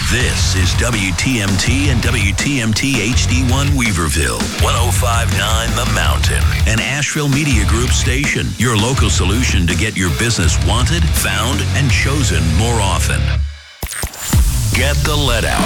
This is WTMT and WTMT HD1 Weaverville, 105.9 The Mountain, an Asheville Media Group station, your local solution to get your business wanted, found, and chosen more often. Get the let out.